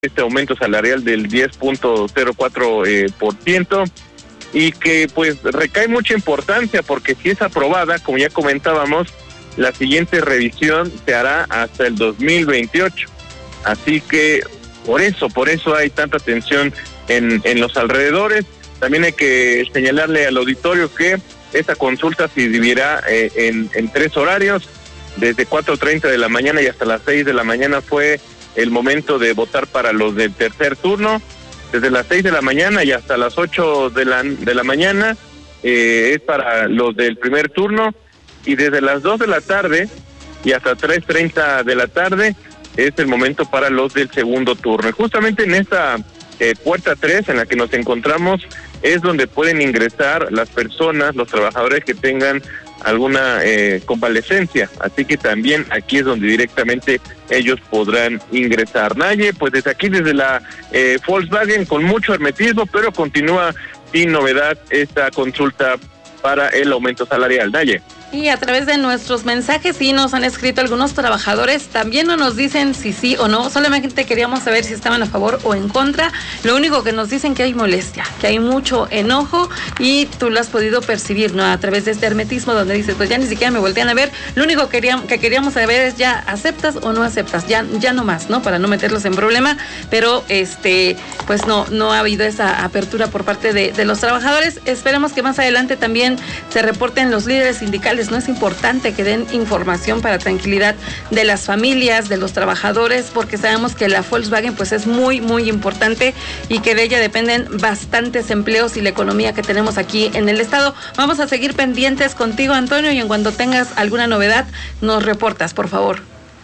este aumento salarial del 10.04%, y que pues recae mucha importancia porque si es aprobada, como ya comentábamos, la siguiente revisión se hará hasta el 2028. Así que por eso hay tanta tensión en los alrededores. También hay que señalarle al auditorio que esta consulta se dividirá en 3 horarios. Desde 4:30 de la mañana y hasta las 6 de la mañana fue el momento de votar para los del tercer turno. Desde las 6 de la mañana y hasta las 8 de la mañana es para los del primer turno, y desde las 2 de la tarde y hasta 3:30 de la tarde es el momento para los del segundo turno. Y justamente en esta puerta 3 en la que nos encontramos es donde pueden ingresar las personas, los trabajadores que tengan alguna convalecencia, así que también aquí es donde directamente ellos podrán ingresar. Naye, pues desde aquí, desde la Volkswagen, con mucho hermetismo, pero continúa sin novedad esta consulta para el aumento salarial. Naye. Y a través de nuestros mensajes sí nos han escrito algunos trabajadores, también no nos dicen si sí o no, solamente queríamos saber si estaban a favor o en contra. Lo único que nos dicen que hay molestia, que hay mucho enojo, y tú lo has podido percibir, ¿no? A través de este hermetismo donde dices, pues ya ni siquiera me voltean a ver, lo único que queríamos saber es ya aceptas o no aceptas, ya no más, ¿no? Para no meterlos en problema, pero pues no ha habido esa apertura por parte de los trabajadores. Esperemos que más adelante también se reporten los líderes sindicales. No es importante que den información para tranquilidad de las familias, de los trabajadores, porque sabemos que la Volkswagen pues es muy, muy importante y que de ella dependen bastantes empleos y la economía que tenemos aquí en el estado. Vamos a seguir pendientes contigo, Antonio, y en cuanto tengas alguna novedad, nos reportas, por favor.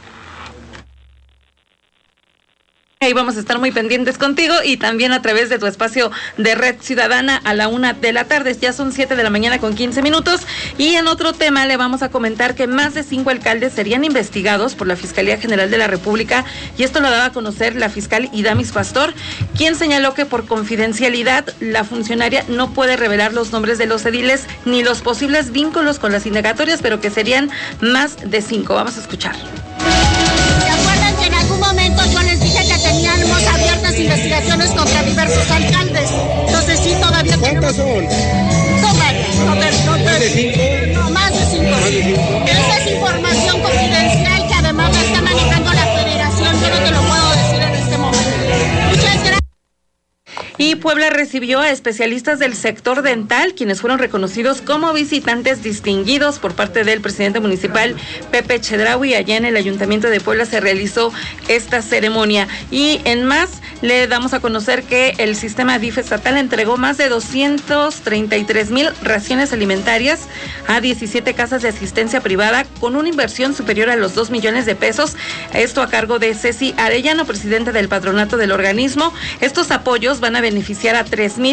Ahí vamos a estar muy pendientes contigo y también a través de tu espacio de Red Ciudadana a la 1 de la tarde. Ya son 7 de la mañana con 15 minutos. Y en otro tema le vamos a comentar que más de 5 alcaldes serían investigados por la Fiscalía General de la República, y esto lo daba a conocer la fiscal Idamis Pastor, quien señaló que por confidencialidad la funcionaria no puede revelar los nombres de los ediles ni los posibles vínculos con las indagatorias, pero que serían más de 5. Vamos a escuchar. ¿Se acuerdan que en algún momento yo les dije que teníamos abiertas investigaciones contra diversos alcaldes? Entonces sí, todavía ¿cuántas son? Son varias. ¿Más de 5? No, más de 5. Esa es información confidencial que además la está manejando la federación. Yo no te lo puedo decir en este momento. Muchas gracias. Y Puebla recibió a especialistas del sector dental, quienes fueron reconocidos como visitantes distinguidos por parte del presidente municipal Pepe Chedraui. Allá en el Ayuntamiento de Puebla se realizó esta ceremonia. Y en más, le damos a conocer que el sistema DIF estatal entregó más de 233,000 raciones alimentarias a 17 casas de asistencia privada con una inversión superior a los 2 millones de pesos. Esto a cargo de Ceci Arellano, presidenta del patronato del organismo. Estos apoyos van a beneficiar a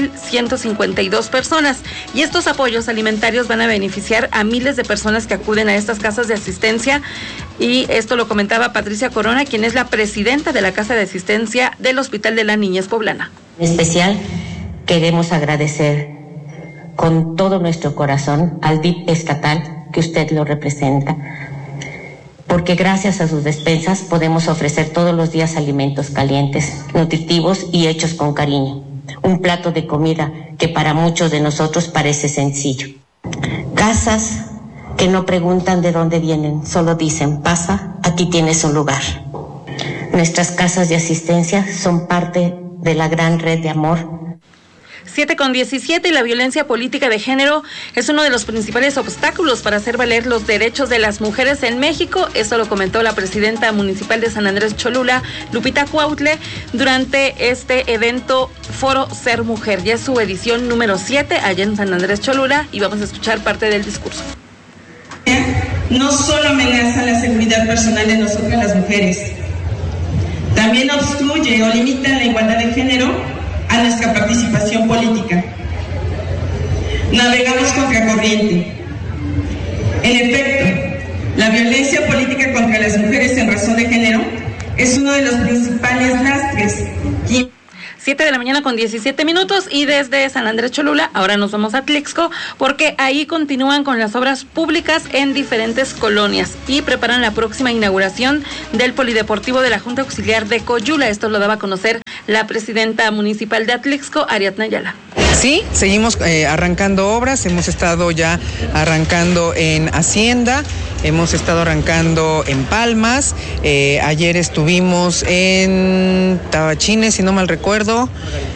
3,152 personas, y estos apoyos alimentarios van a beneficiar a miles de personas que acuden a estas casas de asistencia. Y esto lo comentaba Patricia Corona, quien es la presidenta de la Casa de Asistencia del Hospital de la Niñez Poblana. En especial, queremos agradecer con todo nuestro corazón al DIF estatal, que usted lo representa, porque gracias a sus despensas podemos ofrecer todos los días alimentos calientes, nutritivos y hechos con cariño. Un plato de comida que para muchos de nosotros parece sencillo. Casas que no preguntan de dónde vienen, solo dicen, pasa, aquí tienes un lugar. Nuestras casas de asistencia son parte de la gran red de amor. 7:17, y la violencia política de género es uno de los principales obstáculos para hacer valer los derechos de las mujeres en México. Eso lo comentó la presidenta municipal de San Andrés Cholula, Lupita Cuautle, durante este evento Foro Ser Mujer. Ya es su edición número 7 allá en San Andrés Cholula, y vamos a escuchar parte del discurso. No solo amenaza la seguridad personal de nosotras las mujeres, también obstruye o limita la igualdad de género a nuestra participación política. Navegamos contracorriente. En efecto, la violencia política contra las mujeres en razón de género es uno de los principales lastres. 7 de la mañana con 17 minutos y desde San Andrés Cholula ahora nos vamos a Atlixco porque ahí continúan con las obras públicas en diferentes colonias y preparan la próxima inauguración del polideportivo de la Junta Auxiliar de Coyula. Esto lo daba a conocer la presidenta municipal de Atlixco, Ariadna Ayala. Sí, seguimos arrancando obras, hemos estado ya arrancando en Hacienda, hemos estado arrancando en Palmas, ayer estuvimos en Tabachines, si no mal recuerdo,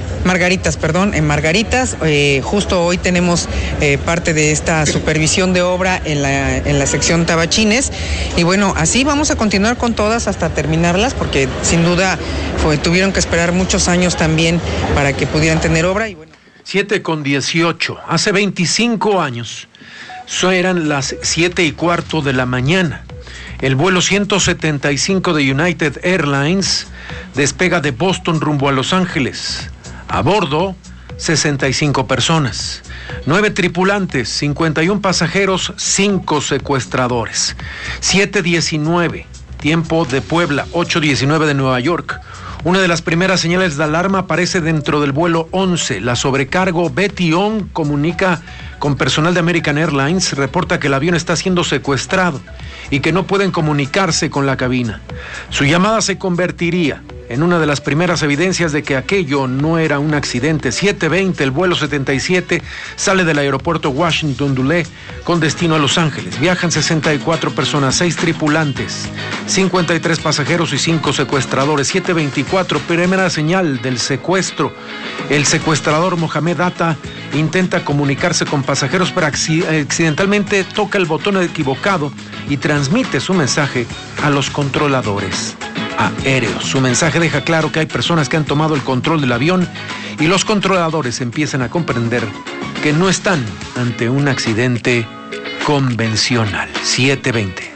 en Margaritas, justo hoy tenemos parte de esta supervisión de obra en la sección Tabachines, y bueno, así vamos a continuar con todas hasta terminarlas, porque sin duda tuvieron que esperar muchos años también para que pudieran tener obra, y bueno. 7:18. Hace 25 años, eran las 7:15 de la mañana. El vuelo 175 de United Airlines despega de Boston rumbo a Los Ángeles. A bordo, 65 personas, 9 tripulantes, 51 pasajeros, 5 secuestradores. 7:19, tiempo de Puebla, 8:19 de Nueva York. Una de las primeras señales de alarma aparece dentro del vuelo 11. La sobrecargo Betty Ong comunica con personal de American Airlines, reporta que el avión está siendo secuestrado y que no pueden comunicarse con la cabina. Su llamada se convertiría en una de las primeras evidencias de que aquello no era un accidente. 7:20, el vuelo 77 sale del aeropuerto Washington Dulles con destino a Los Ángeles. Viajan 64 personas, 6 tripulantes, 53 pasajeros y 5 secuestradores. 7:24, primera señal del secuestro. El secuestrador Mohamed Atta intenta comunicarse con pasajeros, pero accidentalmente toca el botón equivocado y transmite su mensaje a los controladores aéreos. Su mensaje deja claro que hay personas que han tomado el control del avión y los controladores empiezan a comprender que no están ante un accidente convencional. 7:20.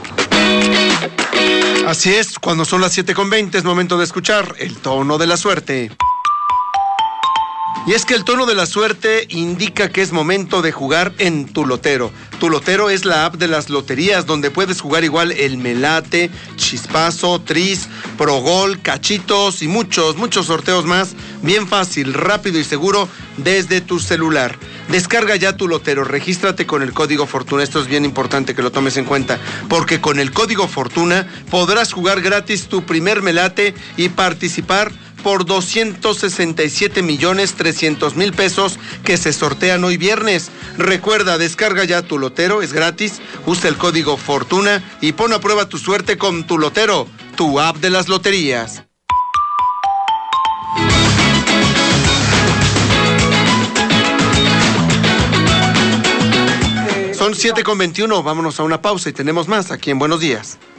Así es, cuando son las 7:20 es momento de escuchar el tono de la suerte. Y es que el tono de la suerte indica que es momento de jugar en Tu Lotero. Tu Lotero es la app de las loterías donde puedes jugar igual el Melate, Chispazo, Tris, Progol, Cachitos y muchos sorteos más. Bien fácil, rápido y seguro desde tu celular. Descarga ya Tu Lotero, regístrate con el código Fortuna. Esto es bien importante que lo tomes en cuenta, porque con el código Fortuna podrás jugar gratis tu primer Melate y participar por 267,300,000 pesos que se sortean hoy viernes. Recuerda, descarga ya Tu Lotero, es gratis, usa el código Fortuna y pon a prueba tu suerte con Tu Lotero, tu app de las loterías. Son 7:21, vámonos a una pausa y tenemos más aquí en Buenos Días.